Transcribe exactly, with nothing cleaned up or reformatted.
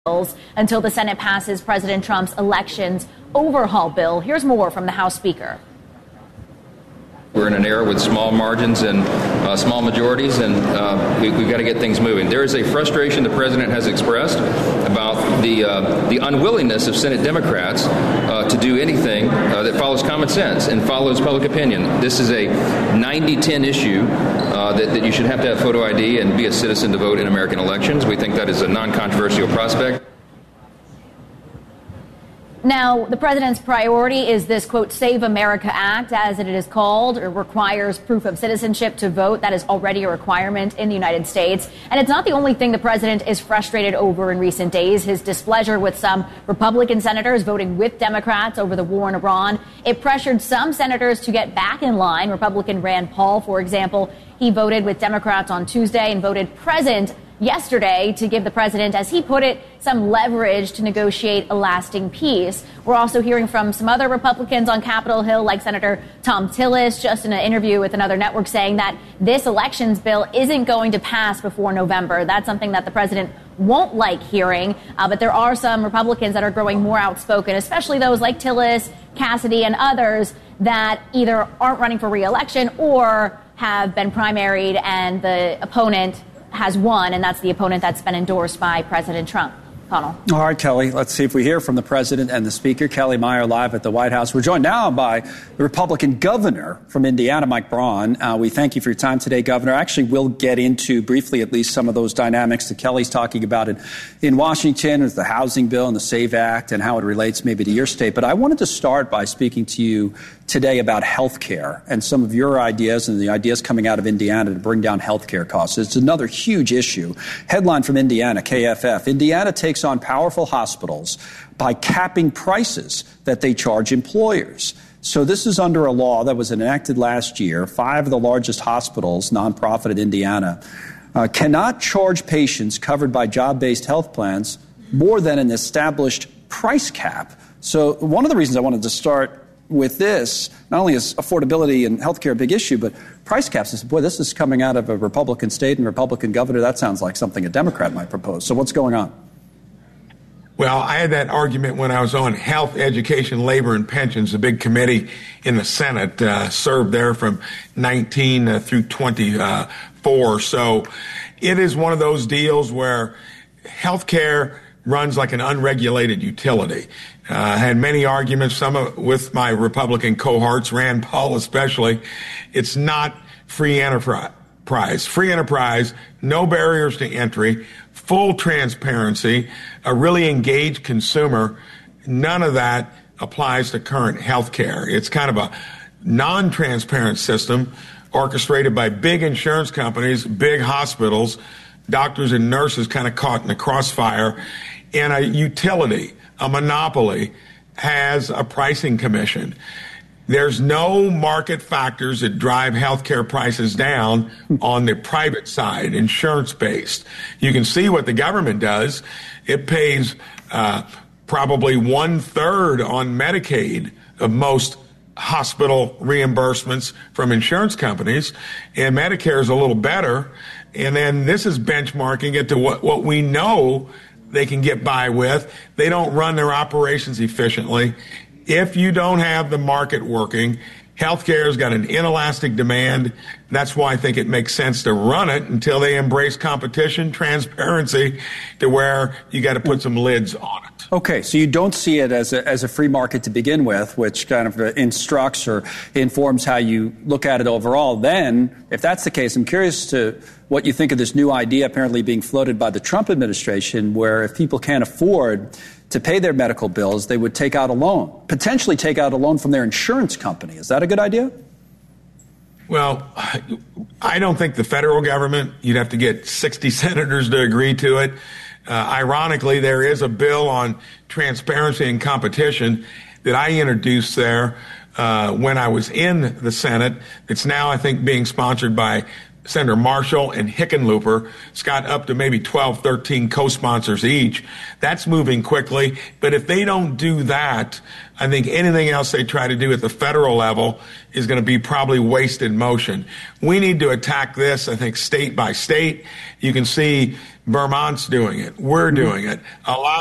until the Senate passes President Trump's elections overhaul bill. Here's more from the House Speaker. We're in an era with small margins and uh, small majorities, and uh, we, we've got to get things moving. There is a frustration the president has expressed about the uh, the unwillingness of Senate Democrats uh, to do anything uh, that follows common sense and follows public opinion. This is a ninety ten issue uh, that, that you should have to have photo I D and be a citizen to vote in American elections. We think that is a non-controversial prospect. Now, the president's priority is this, quote, Save America Act, as it is called. It requires proof of citizenship to vote. That is already a requirement in the United States. And it's not the only thing the president is frustrated over in recent days. His displeasure with some Republican senators voting with Democrats over the war in Iran. It pressured some senators to get back in line. Republican Rand Paul, for example, he voted with Democrats on Tuesday and voted present yesterday to give the president, as he put it, some leverage to negotiate a lasting peace. We're also hearing from some other Republicans on Capitol Hill, like Senator Thom Tillis, just in an interview with another network, saying that this elections bill isn't going to pass before November. That's something that the president won't like hearing. Uh, but there are some Republicans that are growing more outspoken, especially those like Tillis, Cassidy, and others that either aren't running for re-election or have been primaried and the opponent has won, and that's the opponent that's been endorsed by President Trump. Connell. All right, Kelly, let's see if we hear from the president and the speaker. Kelly Meyer live at the White House. We're joined now by the Republican governor from Indiana, Mike Braun. Uh, we thank you for your time today, Governor. Actually, we'll get into briefly at least some of those dynamics that Kelly's talking about in, in Washington, as the housing bill and the SAVE Act and how it relates maybe to your state. But I wanted to start by speaking to you today about health care and some of your ideas and the ideas coming out of Indiana to bring down health care costs. It's another huge issue. Headline from Indiana, K F F. Indiana takes on powerful hospitals by capping prices that they charge employers. So this is under a law that was enacted last year. Five of the largest hospitals, nonprofit in Indiana, uh, cannot charge patients covered by job-based health plans more than an established price cap. So one of the reasons I wanted to start with this, not only is affordability and healthcare a big issue, but price caps. I said, boy, this is coming out of a Republican state and Republican governor. That sounds like something a Democrat might propose. So what's going on? Well, I had that argument when I was on health, education, labor, and pensions, a big committee in the Senate, uh, served there from nineteen uh, through twenty-four. So it is one of those deals where healthcare runs like an unregulated utility. Uh, I had many arguments, some of, with my Republican cohorts, Rand Paul especially. It's not free enterprise. Free enterprise, no barriers to entry, full transparency, a really engaged consumer. None of that applies to current health care. It's kind of a non-transparent system orchestrated by big insurance companies, big hospitals, doctors and nurses kind of caught in the crossfire, and a utility, a monopoly, has a pricing commission. There's no market factors that drive healthcare prices down on the private side, insurance-based. You can see what the government does. It pays uh, probably one-third on Medicaid of most hospital reimbursements from insurance companies, and Medicare is a little better. And then this is benchmarking it to what, what we know they can get by with. They don't run their operations efficiently. If you don't have the market working, healthcare has got an inelastic demand. That's why I think it makes sense to run it until they embrace competition, transparency, to where you got to put some lids on it. Okay, so you don't see it as a, as a free market to begin with, which kind of instructs or informs how you look at it overall. Then, if that's the case, I'm curious to what you think of this new idea apparently being floated by the Trump administration, where if people can't afford to pay their medical bills, they would take out a loan, potentially take out a loan from their insurance company. Is that a good idea? Well, I don't think the federal government, you'd have to get sixty senators to agree to it. Uh, ironically, there is a bill on transparency and competition that I introduced there uh, when I was in the Senate. It's now, I think, being sponsored by Senator Marshall and Hickenlooper. It's got up to maybe twelve, thirteen co-sponsors each. That's moving quickly. But if they don't do that, I think anything else they try to do at the federal level is going to be probably wasted motion. We need to attack this, I think, state by state. You can see Vermont's doing it. We're doing it. Allow